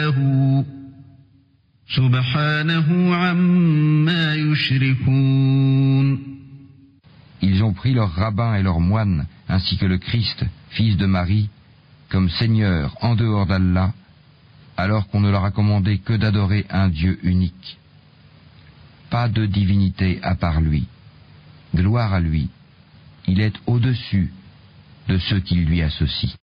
سبحانه عما يشركون. Ils ont pris leurs rabbins et leurs moines, ainsi que le Christ, fils de Marie, comme Seigneur en dehors d'Allah, alors qu'on ne leur a commandé que d'adorer un Dieu unique. Pas de divinité à part lui. Gloire à lui. Il est au-dessus de ceux qui lui associent.